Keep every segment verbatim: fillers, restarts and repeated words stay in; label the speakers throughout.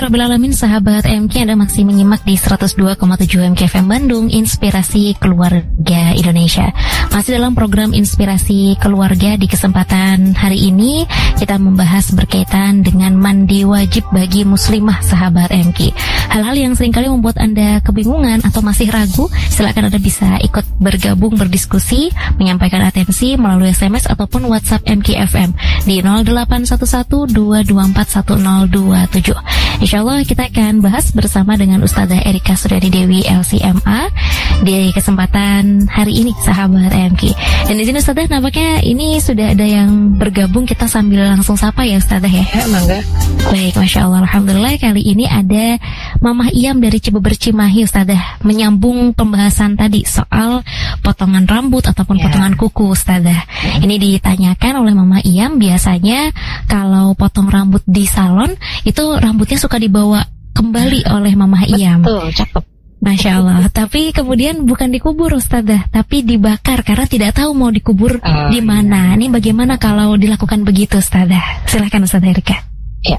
Speaker 1: Rabbil Alamin, sahabat M K, Anda masih menyimak di seratus dua koma tujuh M K F M Bandung, Inspirasi Keluarga Indonesia. Masih dalam program Inspirasi Keluarga. Di kesempatan hari ini kita membahas berkaitan dengan mandi wajib bagi muslimah, sahabat M K. Hal-hal yang seringkali membuat Anda kebingungan atau masih ragu, silakan Anda bisa ikut bergabung berdiskusi, menyampaikan atensi melalui S M S ataupun WhatsApp M K F M di nol delapan satu satu dua dua empat satu nol dua tujuh. Insyaallah kita akan bahas bersama dengan Ustazah Erika Suryani Dewi L C M A di kesempatan hari ini, sahabat M K. Dan di sini Ustazah nampaknya ini sudah ada yang bergabung, kita sambil langsung sapa ya Ustazah ya.
Speaker 2: Ya, mangga.
Speaker 1: Baik, Masya Allah, Alhamdulillah. Kali ini ada Mamah Iyam dari Cibeber Cimahi, Ustazah, menyambung pembahasan tadi soal potongan rambut ataupun ya. potongan kuku, Ustazah. Ini ditanyakan oleh Mamah Iyam, biasanya kalau potong rambut di salon itu rambutnya suka dibawa kembali oleh Mamah Iyam.
Speaker 2: Betul, cakep.
Speaker 1: Masya Allah. Tapi kemudian bukan dikubur Ustazah, tapi dibakar karena tidak tahu mau dikubur uh, di mana. Ini bagaimana kalau dilakukan begitu, Ustazah? Silakan Ustazah Erika.
Speaker 2: Ya,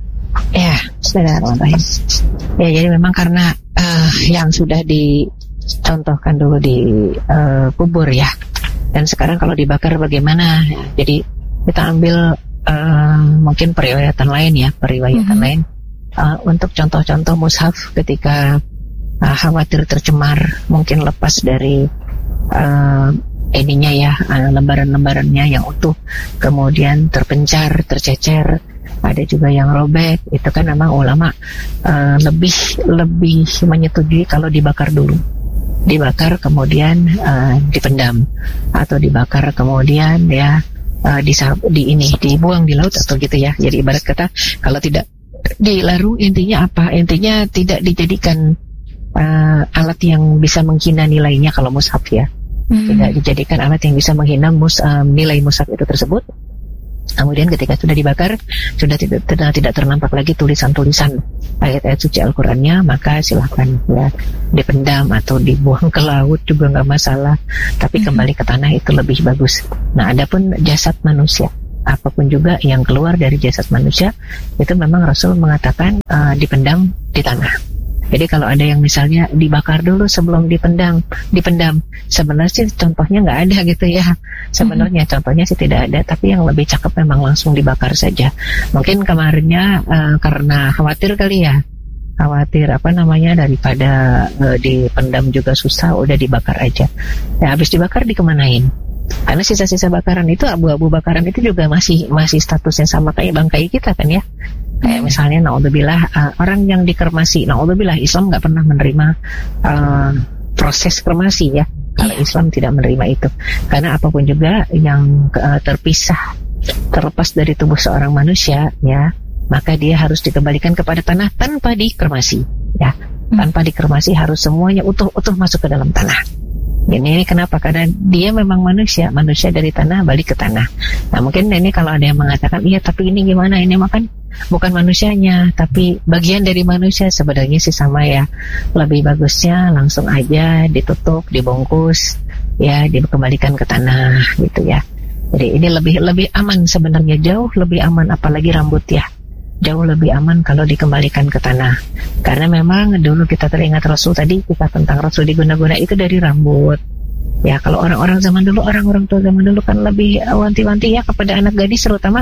Speaker 2: ya, bismillahirrahmanirrahim. Ya, jadi memang karena uh, yang sudah dicontohkan dulu di uh, kubur ya, dan sekarang kalau dibakar bagaimana? Ya, jadi kita ambil uh, mungkin periwayatan lain ya, periwayatan mm-hmm. lain uh, untuk contoh-contoh mushaf ketika Uh, khawatir tercemar, mungkin lepas dari uh, ininya ya, uh, lembaran-lembarannya yang utuh, kemudian terpencar, tercecer, ada juga yang robek. Itu kan memang ulama uh, lebih lebih menyetujui kalau dibakar dulu, dibakar kemudian uh, dipendam, atau dibakar kemudian ya uh, di, di ini dibuang di laut atau gitu ya. Jadi ibarat kata kalau tidak dilarung, intinya apa? Intinya tidak dijadikan Uh, alat yang bisa menghina nilainya kalau mushaf ya, hmm. tidak dijadikan alat yang bisa menghina mus, uh, nilai mushaf itu tersebut. Kemudian ketika sudah dibakar, sudah tidak, tidak, tidak ternampak lagi tulisan-tulisan ayat-ayat suci Al-Qurannya, maka silahkan ya dipendam atau dibuang ke laut juga nggak masalah, tapi hmm. kembali ke tanah itu lebih bagus. Nah, adapun jasad manusia, apapun juga yang keluar dari jasad manusia, itu memang Rasul mengatakan uh, dipendam di tanah. Jadi kalau ada yang misalnya dibakar dulu sebelum dipendam, dipendam, sebenarnya sih contohnya nggak ada gitu ya. Sebenarnya mm-hmm. contohnya sih tidak ada, tapi yang lebih cakep memang langsung dibakar saja. Mungkin kemarinnya uh, karena khawatir kali ya, khawatir apa namanya daripada uh, dipendam juga susah, udah dibakar aja. Ya habis dibakar dikemanain? Karena sisa-sisa bakaran itu, abu-abu bakaran itu juga masih masih statusnya sama kayak bangkai kita kan ya. Kayak misalnya naudzubillah uh, orang yang dikremasi, naudzubillah Islam nggak pernah menerima uh, proses kremasi ya. Kalau Islam tidak menerima itu, karena apapun juga yang uh, terpisah, terlepas dari tubuh seorang manusia ya, maka dia harus dikembalikan kepada tanah tanpa dikremasi ya. Tanpa dikremasi harus semuanya utuh-utuh masuk ke dalam tanah. Ini, ini kenapa? Karena dia memang manusia, manusia dari tanah balik ke tanah. Nah mungkin ini kalau ada yang mengatakan, iya tapi ini gimana, ini makan bukan manusianya, tapi bagian dari manusia. Sebenarnya sih sama ya. Lebih bagusnya langsung aja ditutup, dibungkus, ya dikembalikan ke tanah gitu ya. Jadi ini lebih lebih aman sebenarnya, jauh lebih aman, apalagi rambut ya. Jauh lebih aman kalau dikembalikan ke tanah. Karena memang dulu kita teringat Rasul tadi, kita tentang Rasul diguna-guna itu dari rambut. Ya kalau orang-orang zaman dulu, orang-orang tua zaman dulu kan lebih wanti-wanti ya kepada anak gadis terutama.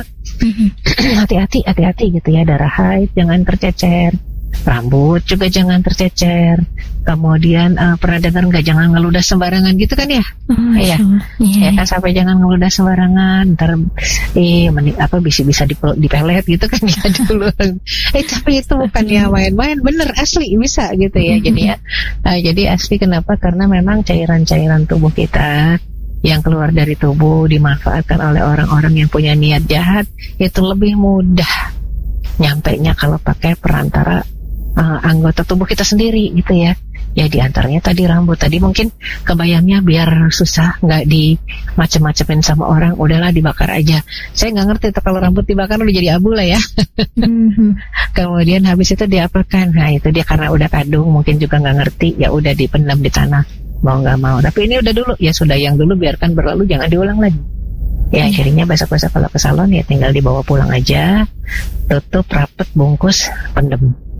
Speaker 2: Hati-hati, hati-hati gitu ya, darah haid jangan tercecer, rambut juga jangan tercecer. Kemudian uh, pernah dengar nggak, jangan ngeludah sembarangan gitu kan ya? Oh, iya, yeah. Ya kan, sampai jangan ngeludah sembarangan, ntar eh meni, apa bisa bisa dipelet gitu kan ya dulu. eh tapi itu bukan ya main-main, bener asli bisa gitu ya. Jadi ya, uh, jadi asli kenapa? Karena memang cairan-cairan tubuh kita yang keluar dari tubuh dimanfaatkan oleh orang-orang yang punya niat jahat, itu lebih mudah nyampainya kalau pakai perantara uh, anggota tubuh kita sendiri gitu ya. Ya diantaranya tadi rambut, tadi mungkin kebayangnya biar susah nggak di macem-macemin sama orang, udahlah dibakar aja. Saya nggak ngerti tuh kalau rambut dibakar udah jadi abu lah ya. Mm-hmm. Kemudian habis itu diapakan? Nah itu dia karena udah kadung, mungkin juga nggak ngerti, ya udah dipendam di tanah mau nggak mau. Tapi ini udah dulu, ya sudah yang dulu biarkan berlalu, jangan diulang lagi. Ya akhirnya besok-besok kalau ke salon ya tinggal dibawa pulang aja, tutup rapet, bungkus, pendem.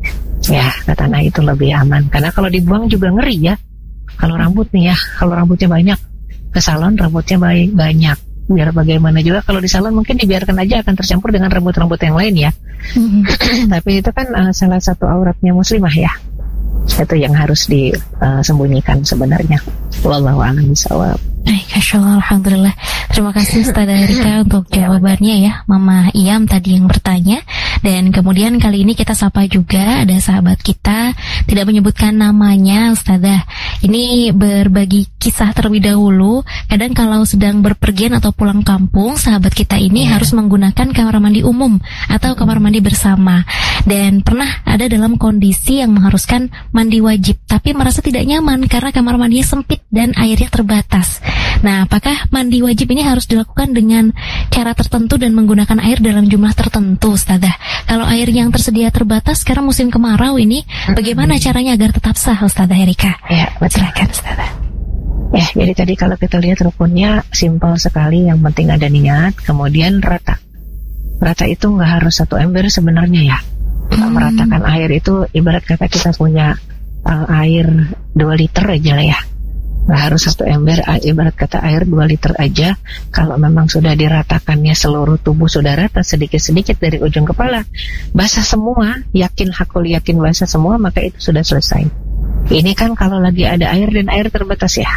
Speaker 2: Ya, kata nah itu lebih aman. Karena kalau dibuang juga ngeri ya. Kalau rambut nih ya, kalau rambutnya banyak, ke salon rambutnya baik banyak. Biar bagaimana juga kalau di salon mungkin dibiarkan aja akan tercampur dengan rambut-rambut yang lain ya. Mm-hmm. Tapi itu kan uh, salah satu auratnya muslimah ya. Itu yang harus disembunyikan uh, sebenarnya. Wallahu a'lam bishawab.
Speaker 1: Baik, alhamdulillah. Terima kasih Ustazah Erika untuk jawabannya ya, Mama Iyam tadi yang bertanya. Dan kemudian kali ini kita sapa juga ada sahabat kita, tidak menyebutkan namanya Ustazah. Ini berbagi kisah terlebih dahulu. Kadang kalau sedang berpergian atau pulang kampung, sahabat kita ini yeah. harus menggunakan kamar mandi umum atau kamar mandi bersama. Dan pernah ada dalam kondisi yang mengharuskan mandi wajib, tapi merasa tidak nyaman karena kamar mandinya sempit dan airnya terbatas. Nah, apakah mandi wajib ini harus dilakukan dengan cara tertentu dan menggunakan air dalam jumlah tertentu, Ustazah? Kalau air yang tersedia terbatas sekarang musim kemarau ini, bagaimana caranya agar tetap sah, Ustazah Erika?
Speaker 2: Ya, silakan, Ustazah. Ya, jadi tadi kalau kita lihat rukunnya simpel sekali, yang penting ada niat, kemudian rata. Rata itu nggak harus satu ember sebenarnya ya. Hmm. Meratakan air itu ibarat kata kita punya uh, air dua liter aja lah ya. Nggak harus satu ember, ibarat kata air dua liter aja. Kalau memang sudah diratakannya seluruh tubuh sudah rata, sedikit-sedikit dari ujung kepala basah semua, yakin hakul yakin basah semua, maka itu sudah selesai. Ini kan kalau lagi ada air dan air terbatas ya.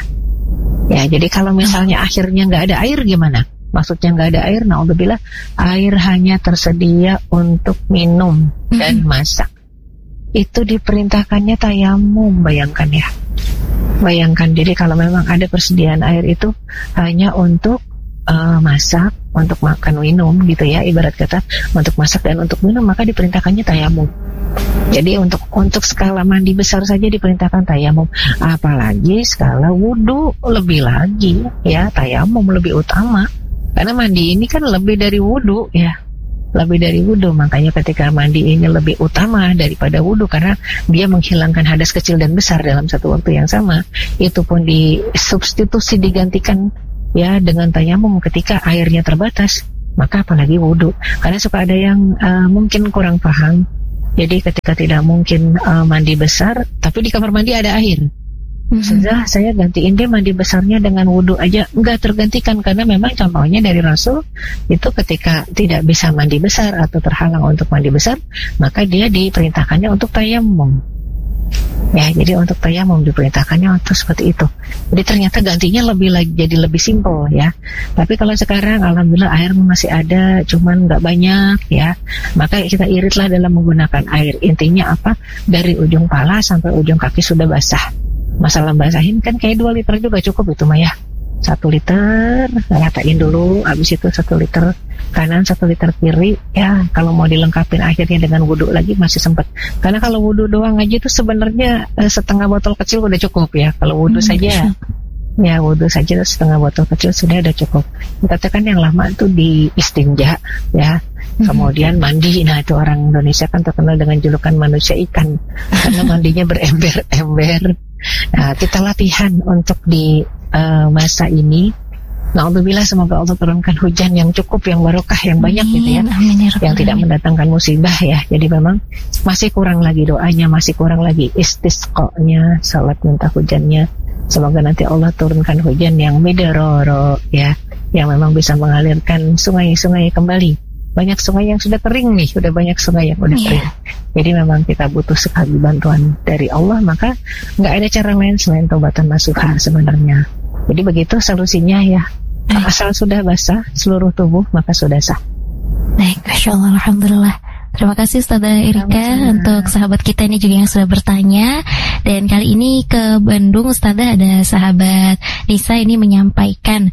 Speaker 2: Ya, jadi kalau misalnya akhirnya nggak ada air gimana? Maksudnya nggak ada air, naudzubillah, air hanya tersedia untuk minum dan masak. Itu diperintahkannya tayamum, bayangkan ya. Bayangkan, jadi kalau memang ada persediaan air itu hanya untuk uh, masak, untuk makan minum gitu ya, ibarat kata untuk masak dan untuk minum, maka diperintahkannya tayamum. Jadi untuk untuk skala mandi besar saja diperintahkan tayamum, apalagi skala wudu lebih lagi ya, tayamum lebih utama. Karena mandi ini kan lebih dari wudu ya, lebih dari wudu. Makanya ketika mandi ini lebih utama daripada wudu, karena dia menghilangkan hadas kecil dan besar dalam satu waktu yang sama. Itu pun disubstitusi, digantikan ya dengan tayamum ketika airnya terbatas. Maka apalagi wudu. Karena suka ada yang uh, mungkin kurang paham. Jadi ketika tidak mungkin uh, mandi besar, tapi di kamar mandi ada air. Sudah saya gantiin deh mandi besarnya dengan wudu aja, enggak tergantikan, karena memang contohnya dari Rasul itu ketika tidak bisa mandi besar atau terhalang untuk mandi besar, maka dia diperintahkannya untuk tayamum. Ya, jadi untuk tayamum diperintahkannya untuk seperti itu. Jadi ternyata gantinya lebih lagi, jadi lebih simpel ya. Tapi kalau sekarang alhamdulillah air masih ada, cuman nggak banyak ya. Maka kita iritlah dalam menggunakan air. Intinya apa? Dari ujung pala sampai ujung kaki sudah basah. Masalah basahin kan kayak dua liter juga cukup itu Maya. Satu liter ratain dulu, habis itu satu liter kanan, satu liter kiri. Ya kalau mau dilengkapin akhirnya dengan wudhu lagi masih sempat. Karena kalau wudhu doang aja itu sebenarnya eh, setengah botol kecil udah cukup ya. Kalau wudhu hmm, saja ya wudhu saja setengah botol kecil sudah udah cukup. Katakan yang lama itu di istinja ya. Kemudian mandi, nah itu orang Indonesia kan terkenal dengan julukan manusia ikan karena mandinya berember-ember. Nah, kita latihan untuk di uh, masa ini. Na'udzubillah, semoga Allah turunkan hujan yang cukup, yang barokah, yang banyak amin, gitu ya, amin, ya yang tidak mendatangkan musibah ya. Jadi memang masih kurang lagi doanya, masih kurang lagi istisqonya, salat minta hujannya. Semoga nanti Allah turunkan hujan yang midaroro ya, yang memang bisa mengalirkan sungai-sungai kembali. Banyak sungai yang sudah kering nih, sudah banyak sungai yang sudah kering. Yeah. Jadi memang kita butuh sekali bantuan dari Allah, maka nggak ada cara lain selain taubatan nasuha sebenarnya. Jadi begitu solusinya ya. Asal sudah basah seluruh tubuh maka sudah sah.
Speaker 1: Baik, Masya Allah, alhamdulillah. Terima kasih Ustazah Erika Sama-sama. Untuk sahabat kita ini juga yang sudah bertanya. Dan kali ini ke Bandung Ustazah ada sahabat Nisa ini menyampaikan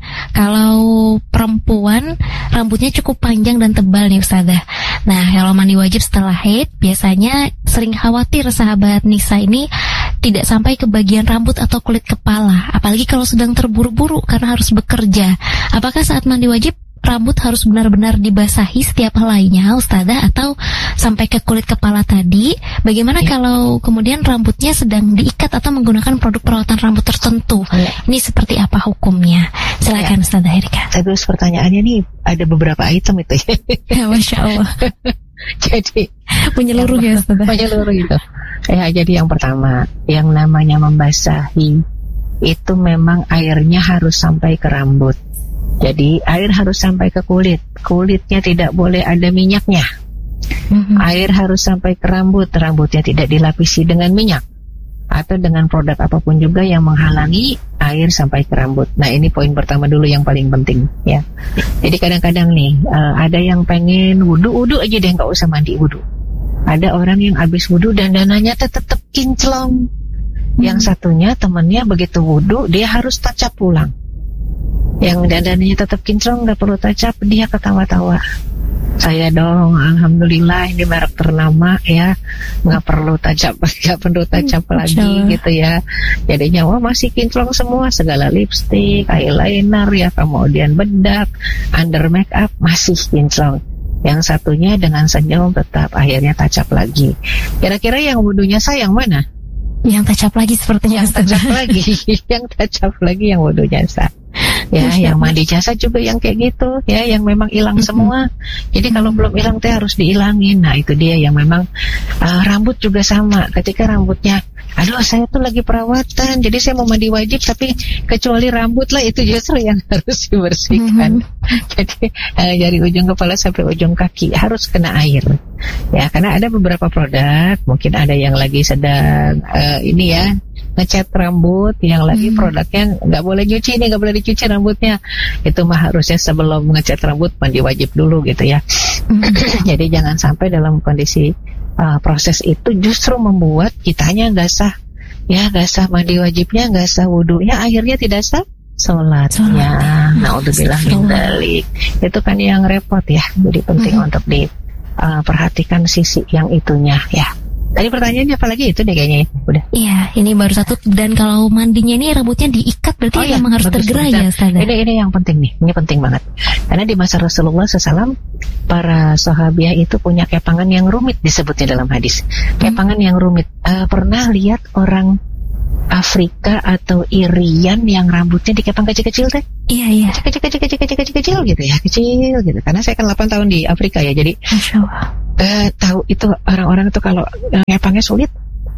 Speaker 1: kalau perempuan rambutnya cukup panjang dan tebal nih Ustazah. Nah kalau mandi wajib setelah haid biasanya sering khawatir sahabat Nisa ini tidak sampai ke bagian rambut atau kulit kepala. Apalagi kalau sedang terburu-buru karena harus bekerja. Apakah saat mandi wajib rambut harus benar-benar dibasahi setiap helainya Ustazah, atau sampai ke kulit kepala tadi? Bagaimana ya. Kalau kemudian rambutnya sedang diikat atau menggunakan produk perawatan rambut tertentu? Ya. Ini seperti apa hukumnya? Silakan ya. Ustazah Erika.
Speaker 2: Terus pertanyaannya nih ada beberapa item itu ya.
Speaker 1: Ya, Masya Allah.
Speaker 2: Jadi
Speaker 1: menyeluruh ya Ustazah.
Speaker 2: Menyeluruh itu. Ya, jadi yang pertama, yang namanya membasahi itu memang airnya harus sampai ke rambut. Jadi air harus sampai ke kulit. Kulitnya tidak boleh ada minyaknya. Mm-hmm. Air harus sampai ke rambut. Rambutnya tidak dilapisi dengan minyak atau dengan produk apapun juga yang menghalangi air sampai ke rambut. Nah, ini poin pertama dulu yang paling penting ya. Jadi kadang-kadang nih uh, ada yang pengen wudu-wudu aja deh, nggak usah mandi wudu. Ada orang yang habis wudu dan dananya tetap kinclong. Hmm. Yang satunya temannya begitu wudu dia harus touch up pulang. Yang dandananya tetap kinclong nggak perlu touch up, dia ketawa-tawa. Saya dong, alhamdulillah ini merek ternama ya, nggak perlu touch up, nggak perlu touch up lagi gitu ya. Jadinya wah masih kinclong semua, segala lipstick, eyeliner ya, kemudian bedak, under make up masih kinclong. Yang satunya dengan senyum tetap akhirnya touch up lagi. Kira-kira yang wudunya sah yang mana?
Speaker 1: Yang touch up lagi sepertinya.
Speaker 2: Yang touch up lagi, yang touch up lagi yang wudunya sah. Ya, Masya yang mandi jasa juga yang kayak gitu ya, yang memang hilang mm-hmm. semua. Jadi kalau mm-hmm. belum hilang teh harus dihilangin. Nah itu dia yang memang uh, rambut juga sama. Ketika rambutnya, aduh saya tuh lagi perawatan, jadi saya mau mandi wajib, tapi kecuali rambut lah itu justru yang harus dibersihkan. Mm-hmm. Jadi uh, dari ujung kepala sampai ujung kaki harus kena air. Ya, karena ada beberapa produk, mungkin ada yang lagi sedang uh, ini ya ngecat rambut, yang lagi hmm. produknya nggak boleh nyuci nih, nggak boleh dicuci rambutnya. Itu mah harusnya sebelum ngecat rambut mandi wajib dulu gitu ya. Hmm. Jadi jangan sampai dalam kondisi uh, proses itu justru membuat kitanya nggak sah, ya nggak sah mandi wajibnya, nggak sah wudunya, akhirnya tidak sah sholatnya. Naudzubillah min dzalik. Itu kan yang repot ya. Jadi penting hmm. untuk diperhatikan uh, sisi yang itunya ya. Tadi pertanyaannya apa lagi itu deh kayaknya ya. Udah. Iya, ini baru satu. Dan kalau mandinya ini rambutnya diikat berarti oh, ya, memang harus tergerai ya, Ustazah. Ini ini yang penting nih, ini penting banget. Karena di masa Rasulullah shallallahu alaihi wasallam para sahabiah itu punya kepangan yang rumit disebutnya dalam hadis. Kepangan hmm. yang rumit. Uh, pernah lihat orang Afrika atau Irian yang rambutnya dikepang kecil-kecil teh? Iya iya. Kecil-kecil-kecil-kecil gitu ya, kecil gitu. Karena saya kan delapan tahun di Afrika ya, jadi Masya Allah. Uh, tahu itu orang-orang itu kalau uh, ngepangnya sulit.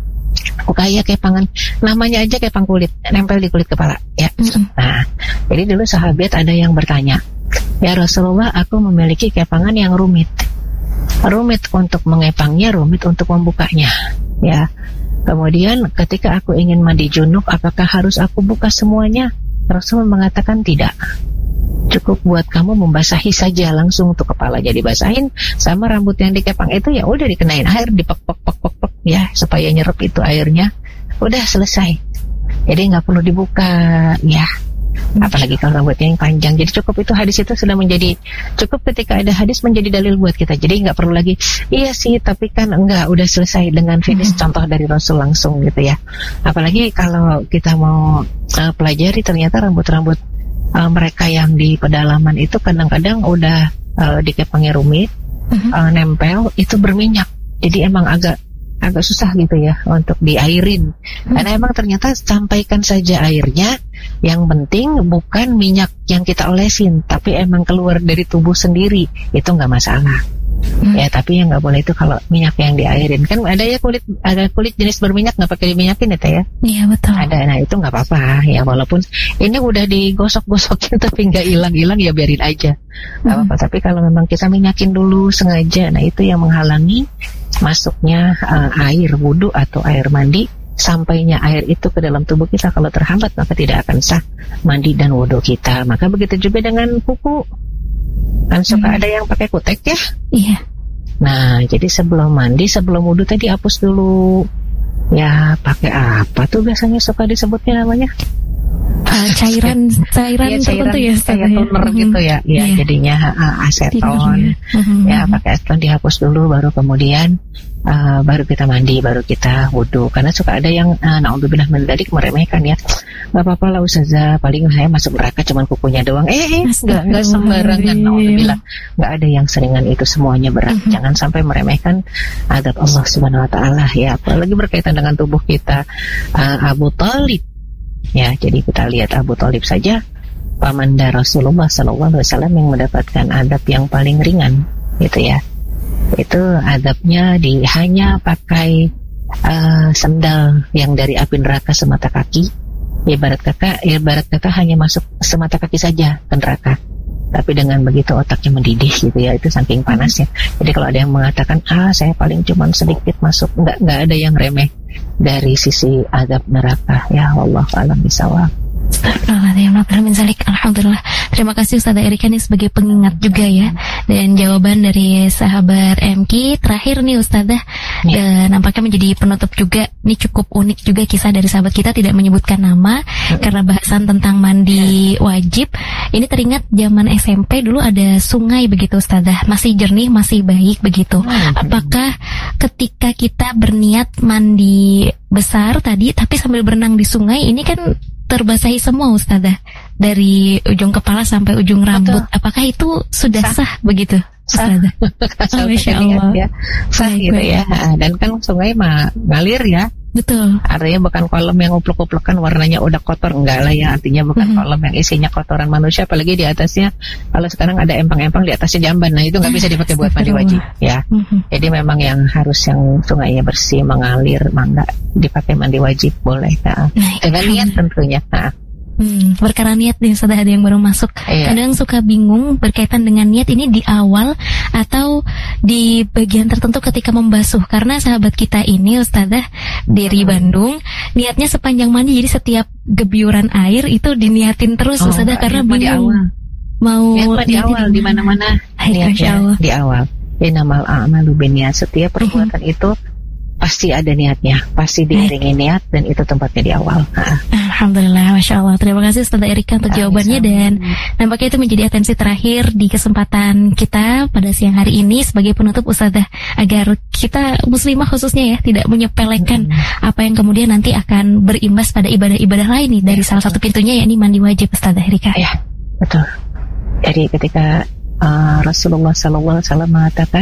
Speaker 2: Kayak kepangan, namanya aja kepang kulit, nempel di kulit kepala ya. Mm-hmm. Nah, jadi dulu sahabat ada yang bertanya, ya Rasulullah, aku memiliki kepangan yang rumit. Rumit untuk mengepangnya, rumit untuk membukanya ya. Kemudian ketika aku ingin mandi junub, apakah harus aku buka semuanya? Rasul mengatakan tidak. Cukup buat kamu membasahi saja langsung untuk kepala. Jadi basahin sama rambut yang dikepang itu ya udah dikenain air, dipek-pek-pek-pek ya supaya nyerap itu airnya. Udah selesai. Jadi nggak perlu dibuka ya. Apalagi kalau rambutnya yang panjang. Jadi cukup itu, hadis itu sudah menjadi cukup ketika ada hadis menjadi dalil buat kita. Jadi nggak perlu lagi iya sih tapi kan enggak, udah selesai dengan finish hmm. contoh dari Rasul langsung gitu ya. Apalagi kalau kita mau uh, pelajari ternyata rambut-rambut uh, mereka yang di pedalaman itu kadang-kadang udah uh, dikepangnya rumit, hmm. uh, nempel itu berminyak. Jadi emang agak agak susah gitu ya untuk diairin. hmm. Karena emang ternyata sampaikan saja airnya, yang penting bukan minyak yang kita olesin, tapi emang keluar dari tubuh sendiri, itu nggak masalah. hmm. Ya tapi yang nggak boleh itu kalau minyak yang diairin. Kan ada ya kulit, ada kulit jenis berminyak nggak pakai diminyakin ya Teh ya. Iya betul. Ada, nah itu nggak apa-apa ya, walaupun ini udah digosok-gosokin tapi nggak hilang-hilang ya biarin aja, nggak hmm. apa-apa. Tapi kalau memang kita minyakin dulu sengaja, nah itu yang menghalangi masuknya uh, air wudu atau air mandi, sampainya air itu ke dalam tubuh kita. Kalau terhambat maka tidak akan sah mandi dan wudu kita. Maka begitu juga dengan kuku. Kan suka hmm. ada yang pakai kutek ya. Iya. Nah jadi sebelum mandi, sebelum wudu tadi hapus dulu. Ya pakai apa tuh biasanya suka disebutnya namanya? Uh, cairan cairan ya, cairan tertentu ya, kayak toner ya. Gitu ya, ya yeah. Jadinya uh, aseton, uh-huh. ya pakai aseton dihapus dulu, baru kemudian uh, baru kita mandi, baru kita wudu. Karena suka ada yang uh, naudzubillah min dzalik meremehkan ya, nggak apa-apa lah Ustazah, paling saya masuk neraka cuman kukunya doang. Eh, nggak nggak sembarangan, naudzubillah, nggak ada yang seringan itu, semuanya berat. Uh-huh. Jangan sampai meremehkan adab Allah Subhanahu Wa Taala ya, apalagi berkaitan dengan tubuh kita. uh, Abu Thalib. Ya, jadi kita lihat Abu Thalib saja, pamanda Rasulullah shallallahu alaihi wasallam yang mendapatkan adab yang paling ringan, gitu ya. Itu adabnya di hanya pakai uh, sendal yang dari api neraka semata kaki. Ibarat kata, ibarat kata hanya masuk semata kaki saja ke neraka. Tapi dengan begitu otaknya mendidih gitu ya, itu saking panasnya. Jadi kalau ada yang mengatakan, ah saya paling cuma sedikit masuk, nggak nggak ada yang remeh dari sisi azab neraka. Ya Allah alam bisawab.
Speaker 1: Alhamdulillah. Terima kasih Ustazah Erika nih sebagai pengingat juga ya. Dan jawaban dari sahabat M K terakhir nih Ustazah, ya. Dan nampaknya menjadi penutup juga. Ini cukup unik juga kisah dari sahabat kita, tidak menyebutkan nama hmm. karena bahasan tentang mandi wajib. Ini teringat zaman S M P dulu ada sungai begitu Ustazah, masih jernih, masih baik begitu. hmm. Apakah ketika kita berniat mandi besar tadi tapi sambil berenang di sungai, ini kan terbasahi semua Ustazah, dari ujung kepala sampai ujung rambut. Betul. Apakah itu sudah sah, sah begitu Ustazah?
Speaker 2: Sah. Oh, Masya Allah. Ya. Sah baik, gitu baik. Ya. Dan kan sungai mah ngalir ya. Betul. Artinya bukan kolam yang uplek-uplekan warnanya udah kotor, enggak lah ya. Artinya bukan mm-hmm. kolam yang isinya kotoran manusia, apalagi di atasnya. Kalau sekarang ada empang-empang di atasnya jamban, nah itu nggak bisa dipakai buat mandi wajib ya. Mm-hmm. Jadi memang yang harus yang sungainya bersih, mengalir, mangga dipakai mandi wajib boleh. Nah, dengan niat tentunya. Nah.
Speaker 1: Hmm, perkara niat nih, sudah ada yang baru masuk. Iya. Kadang suka bingung berkaitan dengan niat ini di awal atau di bagian tertentu ketika membasuh. Karena sahabat kita ini Ustazah dari hmm. Bandung, niatnya sepanjang mandi, jadi setiap gebyuran air itu diniatin terus oh, Ustazah karena bingung. Di awal. Mau
Speaker 2: niat di awal di mana-mana. Niatnya di awal. Innamal a'malu binniyat. Setiap perbuatan hmm. itu pasti ada niatnya, pasti diiringi niat, dan itu tempatnya di awal.
Speaker 1: Alhamdulillah, Masya Allah. Terima kasih Ustazah Erika untuk jawabannya, dan nampaknya itu menjadi atensi terakhir di kesempatan kita pada siang hari ini sebagai penutup Ustazah, agar kita muslimah khususnya ya tidak menyepelekan hmm. apa yang kemudian nanti akan berimbas pada ibadah-ibadah lain nih, dari ya, salah satu pintunya yakni mandi wajib Ustazah Erika.
Speaker 2: Ya, betul. Jadi ketika uh, Rasulullah shallallahu alaihi wasallam mengatakan,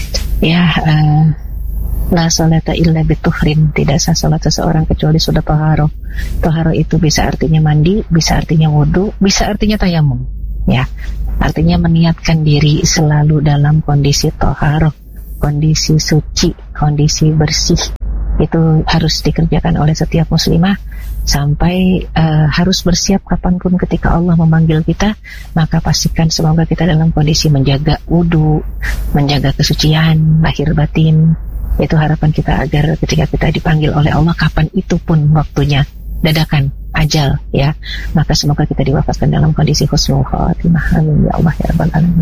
Speaker 2: ya uh, la salata illa bituhrin, tidak sah salat seseorang kecuali sudah taharah. Taharah itu bisa artinya mandi, bisa artinya wudu, bisa artinya tayamum. Ya, artinya meniatkan diri selalu dalam kondisi taharah, kondisi suci, kondisi bersih. Itu harus dikerjakan oleh setiap muslimah sampai uh, harus bersiap kapanpun ketika Allah memanggil kita. Maka pastikan semoga kita dalam kondisi menjaga wudu, menjaga kesucian lahir batin. Itu harapan kita agar ketika kita dipanggil oleh Allah kapan itu pun waktunya, dadakan, ajal ya, maka semoga kita diwafatkan dalam kondisi husnul khatimah. Amin ya Allah ya rabbal alamin.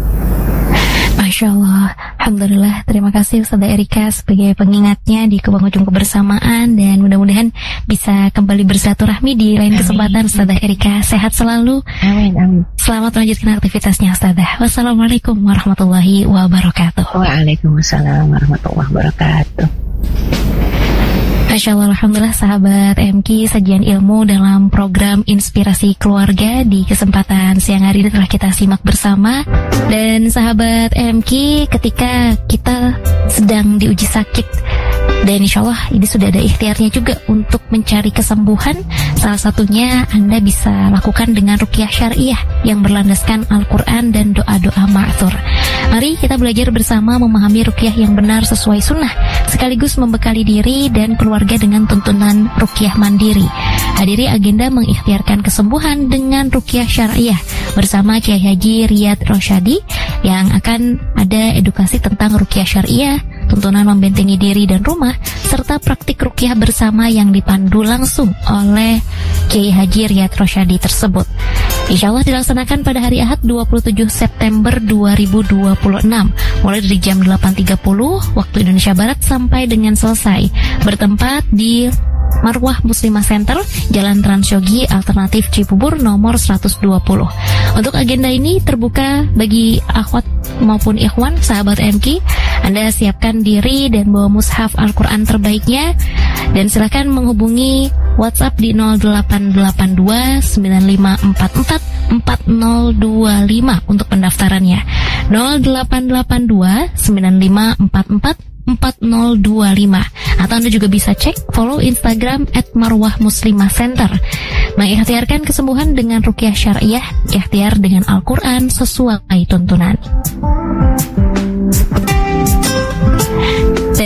Speaker 1: Masya Allah, Alhamdulillah. Terima kasih Ustazah Erika sebagai pengingatnya di penghujung kebersamaan, dan mudah-mudahan bisa kembali bersilaturahmi di lain kesempatan. Ustazah Erika sehat selalu.
Speaker 2: Amin, amin.
Speaker 1: Selamat melanjutkan aktivitasnya Ustazah. Wassalamualaikum warahmatullahi wabarakatuh.
Speaker 2: Waalaikumsalam warahmatullahi wabarakatuh.
Speaker 1: Masya Allah, Alhamdulillah sahabat M K, sajian ilmu dalam program Inspirasi Keluarga di kesempatan siang hari ini telah kita simak bersama. Dan sahabat M K, ketika kita sedang diuji sakit, dan insya Allah ini sudah ada ikhtiarnya juga untuk mencari kesembuhan, salah satunya Anda bisa lakukan dengan ruqyah syariah yang berlandaskan Al-Quran dan doa-doa ma'thur. Mari kita belajar bersama memahami ruqyah yang benar sesuai sunnah, sekaligus membekali diri dan keluarga dengan tuntunan ruqyah mandiri. Hadiri agenda mengikhtiarkan kesembuhan dengan ruqyah syariah bersama Kiai Haji Riyad Rosyadi, yang akan ada edukasi tentang ruqyah syariah, tuntunan membentengi diri dan rumah, serta praktik ruqyah bersama yang dipandu langsung oleh Kiai Haji Riyad Rosyadi tersebut. Insya Allah dilaksanakan pada hari Ahad dua puluh tujuh September dua ribu dua puluh enam, mulai dari jam delapan tiga puluh waktu Indonesia Barat sampai dengan selesai, bertempat di Marwah Muslimah Center, Jalan Transyogi Alternatif Cibubur nomor seratus dua puluh. Untuk agenda ini terbuka bagi akhwat maupun ikhwan sahabat M K. Anda siapkan diri dan bawa mushaf Al-Quran terbaiknya, dan silakan menghubungi WhatsApp di nol delapan delapan dua sembilan lima empat empat empat nol dua lima untuk pendaftarannya. nol delapan delapan dua sembilan lima empat empat empat nol dua lima. Atau Anda juga bisa cek follow Instagram at Marwah Muslimah Center. Mengikhtiarkan kesembuhan dengan ruqyah syariah, ikhtiar dengan Al-Quran sesuai tuntunan. Dan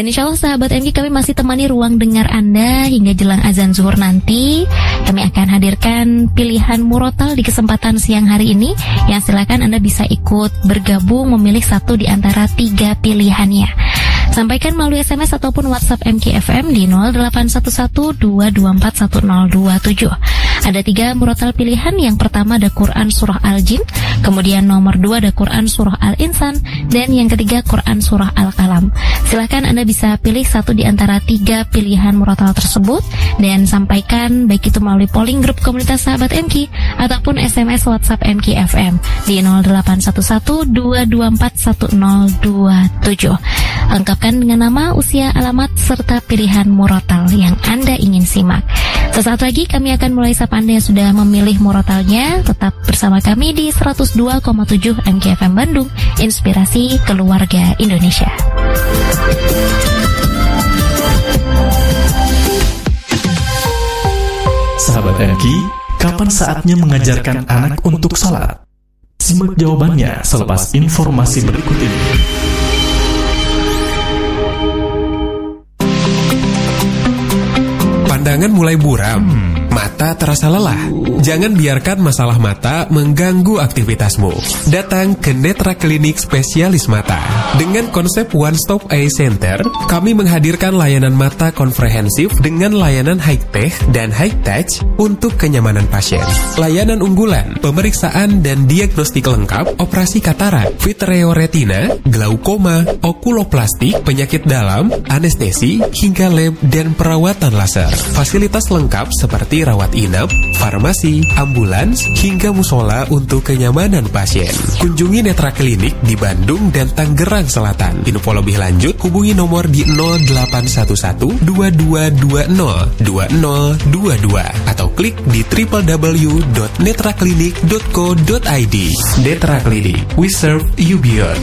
Speaker 1: Dan insya Allah sahabat M K, kami masih temani ruang dengar Anda hingga jelang azan zuhur nanti. Kami akan hadirkan pilihan murotal di kesempatan siang hari ini, yang silakan Anda bisa ikut bergabung memilih satu di antara tiga pilihannya. Sampaikan melalui S M S ataupun WhatsApp M K F M di nol delapan satu satu dua dua empat satu nol dua tujuh. Ada tiga murotal pilihan. Yang pertama ada Quran Surah Al-Jin, kemudian nomor dua ada Quran Surah Al-Insan, dan yang ketiga Quran Surah Al-Qalam. Silahkan Anda bisa pilih satu di antara tiga pilihan murotal tersebut dan sampaikan baik itu melalui polling grup komunitas sahabat M K ataupun S M S WhatsApp M K F M di nol delapan satu satu dua dua empat satu nol dua tujuh. Lengkapkan dengan nama, usia, alamat, serta pilihan murotal yang Anda ingin simak. Sesaat lagi kami akan mulai sapa Anda yang sudah memilih murotalnya. Tetap bersama kami di seratus dua koma tujuh M K F M Bandung, Inspirasi Keluarga Indonesia.
Speaker 3: Sahabat M K, kapan saatnya mengajarkan anak untuk sholat? Simak jawabannya selepas informasi berikut ini.
Speaker 4: Pandangan mulai buram, hmm. mata terasa lelah. Jangan biarkan masalah mata mengganggu aktivitasmu. Datang ke Netra Klinik Spesialis Mata. Dengan konsep One Stop Eye Center, kami menghadirkan layanan mata komprehensif dengan layanan high-tech dan high-touch untuk kenyamanan pasien. Layanan unggulan, pemeriksaan dan diagnostik lengkap, operasi katarak, vitreoretina, glaukoma, okuloplastik, penyakit dalam, anestesi, hingga lab dan perawatan laser. Fasilitas lengkap seperti rawat inap, farmasi, ambulans, hingga musola untuk kenyamanan pasien. Kunjungi Netra Klinik di Bandung dan Tangerang Selatan. Info lebih lanjut hubungi nomor di nol delapan satu satu dua dua dua nol dua nol dua dua atau klik di w w w dot netra klinik dot co dot i d. Netra Klinik, we serve you beyond.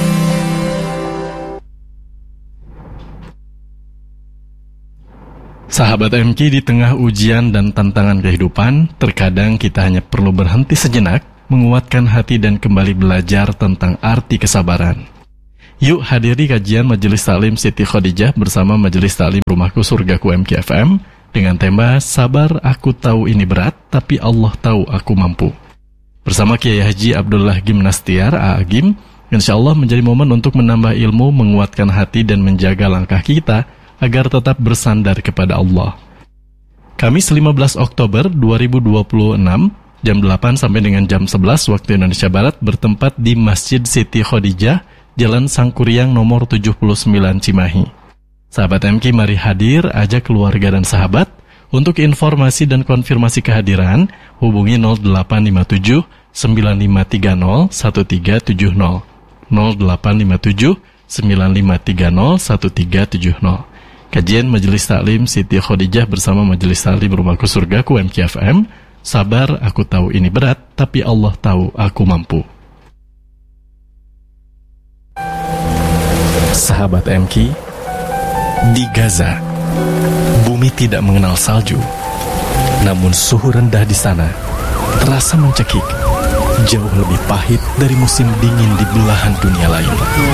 Speaker 3: Sahabat M K, di tengah ujian dan tantangan kehidupan, terkadang kita hanya perlu berhenti sejenak, menguatkan hati dan kembali belajar tentang arti kesabaran. Yuk hadiri kajian Majelis Taklim Siti Khadijah bersama Majelis Taklim Rumahku Surgaku M K F M dengan tema Sabar, Aku Tahu Ini Berat, Tapi Allah Tahu Aku Mampu. Bersama Kiai Haji Abdullah Gimnastiar, A A Gim, insya Allah menjadi momen untuk menambah ilmu, menguatkan hati dan menjaga langkah kita agar tetap bersandar kepada Allah. Kamis lima belas Oktober dua ribu dua puluh enam, jam delapan sampai dengan jam sebelas waktu Indonesia Barat, bertempat di Masjid Siti Khadijah, Jalan Sangkuriang nomor tujuh puluh sembilan Cimahi. Sahabat M K, mari hadir, ajak keluarga dan sahabat. Untuk informasi dan konfirmasi kehadiran, hubungi nol delapan lima tujuh sembilan lima tiga nol satu tiga tujuh nol nol delapan lima tujuh sembilan lima tiga nol satu tiga tujuh nol. Kajian Majelis Taklim Siti Khadijah bersama Majelis Taklim Rumahku Surgaku M K F M. Sabar, aku tahu ini berat, tapi Allah tahu aku mampu. Sahabat M K, di Gaza, bumi tidak mengenal salju. Namun suhu rendah di sana terasa mencekik, jauh lebih pahit dari musim dingin di belahan dunia lain.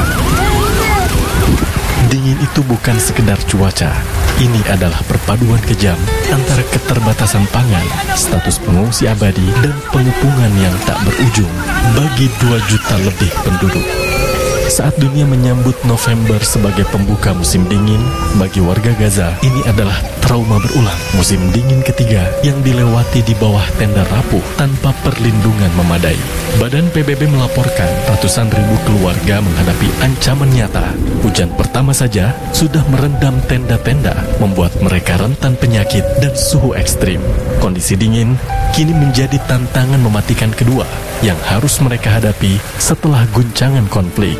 Speaker 3: Dingin itu bukan sekedar cuaca. Ini adalah perpaduan kejam antara keterbatasan pangan, status pengungsi abadi, dan pengepungan yang tak berujung bagi dua juta lebih penduduk. Saat dunia menyambut November sebagai pembuka musim dingin, bagi warga Gaza, ini adalah trauma berulang. Musim dingin ketiga yang dilewati di bawah tenda rapuh tanpa perlindungan memadai. Badan P B B melaporkan ratusan ribu keluarga menghadapi ancaman nyata. Hujan pertama saja sudah merendam tenda-tenda, membuat mereka rentan penyakit dan suhu ekstrim. Kondisi dingin kini menjadi tantangan mematikan kedua yang harus mereka hadapi setelah guncangan konflik.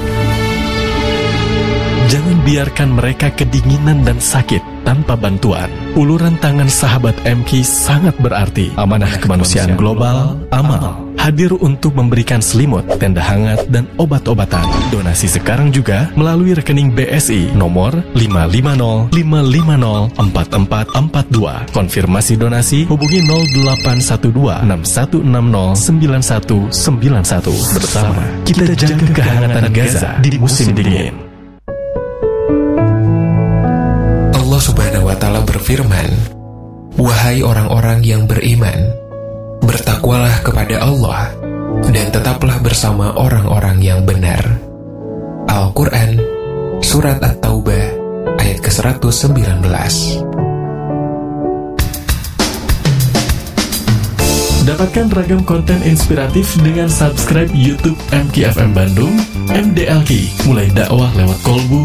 Speaker 3: Jangan biarkan mereka kedinginan dan sakit tanpa bantuan. Uluran tangan sahabat M K sangat berarti. Amanah Kemanusiaan Global, Amal, hadir untuk memberikan selimut, tenda hangat, dan obat-obatan. Donasi sekarang juga melalui rekening B S I nomor lima lima nol lima lima nol empat empat empat dua. Konfirmasi donasi hubungi nol delapan satu dua enam satu enam nol sembilan satu sembilan satu. Bersama kita jaga kehangatan Gaza di musim dingin.
Speaker 4: berfirman, "Wahai orang-orang yang beriman, bertakwalah kepada Allah dan tetaplah bersama orang-orang yang benar." Al-Quran, Surat At-Taubah, ayat ke seratus sembilan belas.
Speaker 3: Dapatkan ragam konten inspiratif dengan subscribe YouTube M K F M Bandung, M D L K, mulai dakwah lewat kolbu,